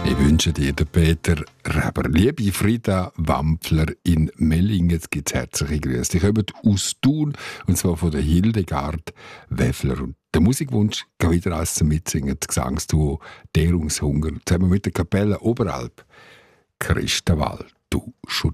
Ich wünsche dir, der Peter Reber. Liebe Frieda Wampfler in Mellingen, jetzt gibt es herzliche Grüße. Die kommen aus Thun, und zwar von der Hildegard Weffler. Und der Musikwunsch geht wieder als zum Mitsingen, das Gesangsduo Dehrungshunger, zusammen mit der Kapelle Oberalp. Christenwald, du Schutz.